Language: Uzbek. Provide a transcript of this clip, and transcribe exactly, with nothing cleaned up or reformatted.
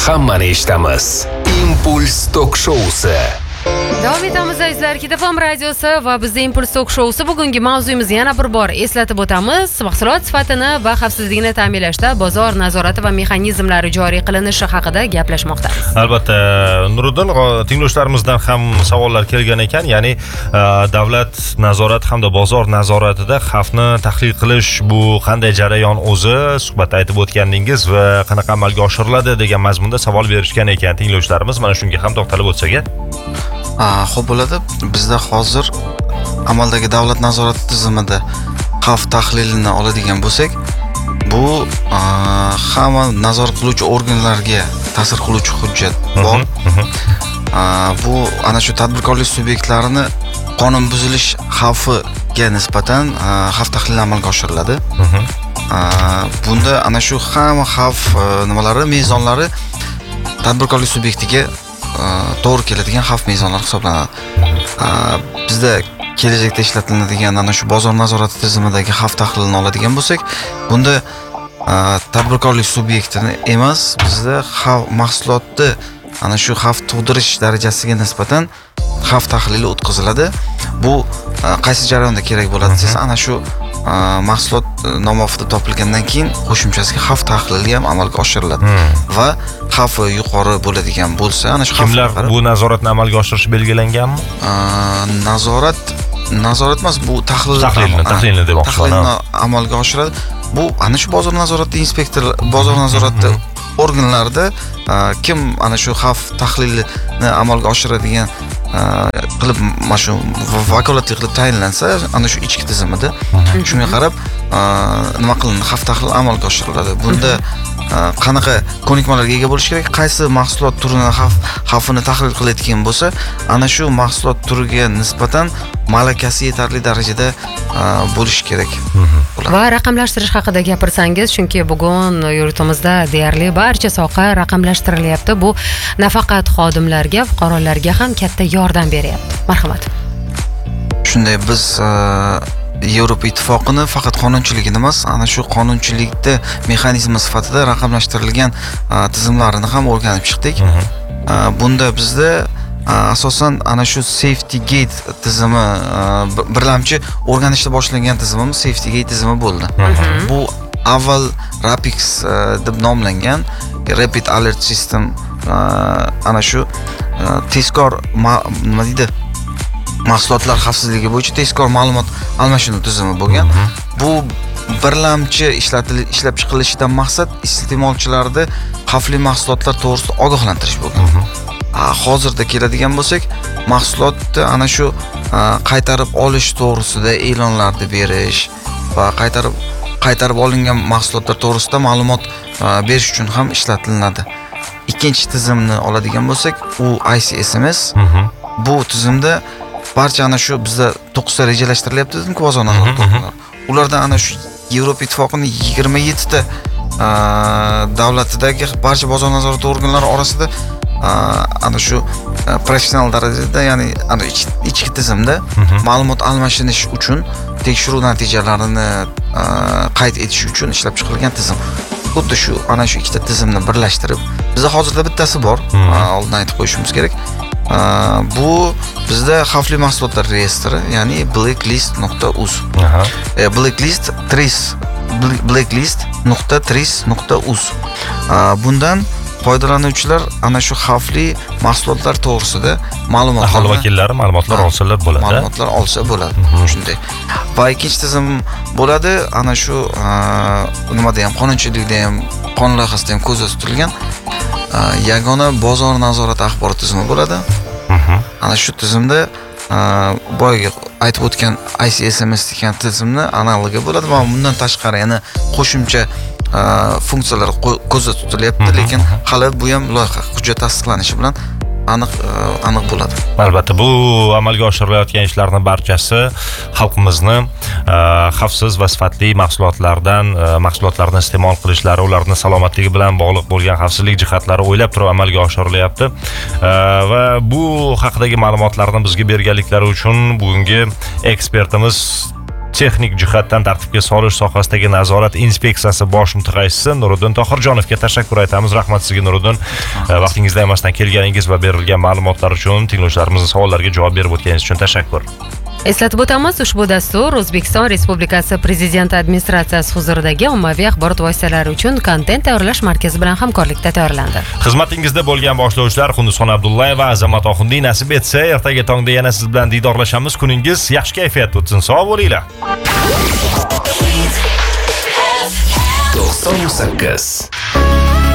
hammani eshitamiz. Impuls tok shousi. Davom etamiz azizlar, Kitafam radiosi va bizda Impuls tok shousi. Bugungi mavzuyimizni yana bir bor eslatib o'tamiz. Mahsulot sifatini va xavfsizligini ta'minlashda bozor nazorati va mexanizmlari joriy qilinishi haqida gaplashmoqdamiz. Albatta, Nuriddin, tinglovchilarimizdan ham savollar kelgan ekan, ya'ni davlat nazorati hamda bozor nazoratida xavfni tahlil qilish bu qanday jarayon o'zi, suhbatda aytib o'tganingiz va qanaqa amalga oshiriladi degan mazmunda savol berishgan ekan tinglovchilarimiz. Mana shunga ham to'xtalib o'tsak-a. Xo'p bo'ladi. Bizda hozir amaldagi davlat nazorati tizimida xavf tahlilini oladigan bo'lsak, bu hamma nazorat qiluvchi organlarga ta'sir qiluvchi hujjat bor. Bu ana shu tadbirkorlik subyektlarini qonun buzilish xavfiga nisbatan xavf tahlili amalga oshiriladi. Bunda ana shu hamma xavf nimalari, mezonlari tadbirkorlik subyektiga to'g'ri keladigan xavf mezonlari hisoblanadi. Bizda kelajakda ishlatiladigan ana shu bozor nazorati tizimidagi xavf tahlilini oladigan bo'lsak, bunda tadbirkorlik subyektini emas, bizda mahsulotni ana shu xavf tug'dirish darajasiga nisbatan xavf tahlili o'tkaziladi. Bu qaysi jarayonda kerak bo'ladi desa, ana shu mahsulot nomuvaffiq topilgandan keyin qo'shimchasiga xavf tahlili ham amalga oshiriladi. Va xavfi yuqori bo'ladigan bo'lsa, ana shu kimlar bu nazoratni amalga oshirish belgilanganmi? Nazorat nazorat emas, bu tahlil tahlilni tahlilni deb tahlilni amalga oshiradi. Bu ana shu bozor nazorati inspektor, bozor nazorati organlarida kim ana shu xavf tahlilini amalga oshiradigan qilib mana shu vakolatli qilib tayinlansa, ana shu ichki tizimida shunga qarab nima qilinadi, xavf tahlili amalga oshiriladi. Bunda qanaqa ko'nikmalarga ega bo'lish kerak, qaysi mahsulot turini xavf xavfini tahlil qilayotgan bo'lsa, ana shu mahsulot turiga nisbatan malakasi yetarli darajada bo'lishi kerak. Va raqamlashtirish haqida gapirsangiz, chunki bugun yurtimizda deyarli barcha soha raqamlashtirilyapti. Bu nafaqat xodimlarga, fuqarolarga ham katta yordam beryapti. Marhamat. Shunday, biz Yevropa ittifoqini faqat qonunchiligini emas, ana shu qonunchilikda mexanizmi sifatida raqamlashtirilgan tizimlarini ham o'rganib chiqdik. Bunda bizda asosan ana shu Safety Gate tizimi birlamchi o'rganishda boshlangan tizimimiz Safety Gate tizimi bo'ldi. Bu avval Rapix deb nomlangan Rapid Alert System, ana shu tezkor nima deydi, mahsulotlar xavfsizligi bo'yicha tezkor ma'lumot almashinuv tizimi bo'lgan. Bu birlamchi ishlatilib ishlab chiqilishidan maqsad iste'molchilarni xavfli mahsulotlar to'g'risida ogohlantirish bo'lgan. Hozirda keladigan bo'lsak, mahsulotni ana shu qaytarib olish to'g'risida e'lonlarni berish va qaytarib qaytarib olingan mahsulotlar to'g'risida ma'lumot berish uchun ham ishlatilinadi. Ikkinchi tizimni oladigan bo'lsak, u I C S M S. Bu tizimda barcha ana shu bizda to'qqizta rejalashtirilyapti-ku bozor nazorati organlari. Ularda ana shu Yevropa ittifoqining yigirma yetti ta davlatidagi barcha bozor nazorati organlari orasida ana shu professional darajada, ya'ni ana ichki tizimda ma'lumot almashinish uchun, tekshiruv natijalarini qayd etish uchun ishlab chiqilgan tizim. Xuddi shu ana shu ikkita tizimni birlashtirib, bizda hozirda bittasi bor, oldin aytib qo'yishimiz kerak. Bu bizda xavfli mahsulotlar reyestri, ya'ni blacklist nuqta uz. Blacklist trace blacklist nuqta trace nuqta uz. Bundan foydalanuvchilar ana shu xavfli mahsulotlar to'g'risida ma'lumotlar, aholi vakillari ma'lumotlar olsalar bo'ladi. Ma'lumotlar olsa bo'ladi. Shunday. Va ikkinchi tizim bo'ladi, ana shu nimada ham, qonunchilikda ham, qonun loyihasida ham ko'zda tutilgan yagona bozor nazorati axborot tizimi bo'ladi. Ana shu tizimda boyaga aytib o'tgan I C S M S degan tizimni analogi bo'ladi va bundan tashqari yana qo'shimcha funksiyalar ko'zda tutilyapti, lekin hali bu ham loyiha hujjat tasdiqlanishi bilan aniq aniq bo'ladi. Albatta, bu amalga oshirilayotgan ishlarning barchasi xalqimizni xavfsiz va sifatli mahsulotlardan mahsulotlarni iste'mol qilishlari, ularning salomatligi bilan bog'liq bo'lgan xavfsizlik jihatlari o'ylab turib amalga oshirilyapti. Va bu haqidagi ma'lumotlarni bizga berganliklari uchun bugungi ekspertimiz texnik jihatdan tartibga solish sohasidagi nazorat inspeksiyasi bosh mutaxassisi Nuriddin Tohirjonovga tashakkur aytamiz. Rahmat sizga Nuriddin. Vaqtingizda emasdan kelganingiz va berilgan ma'lumotlar uchun, tinglovchilarimizning savollariga javob berib o'tganingiz uchun tashakkur. Eslatib o'tamiz, ushbu dastur O'zbekiston Respublikasi Prezidenti administratsiyasi huzuridagi ommaviy axborot vositalari uchun kontent tayyorlash markazi bilan hamkorlikda tayyorlandi. Xizmatingizda bo'lgan boshlovchilar Xundusxon Abdullayeva, Azamat Oxundiy. Nasib etsa, ertaga tongda yana siz bilan diydorlashamiz. Kuningiz yaxshi kayfiyatda o'tsin. Sog' bo'linglar. to'qson sakkiz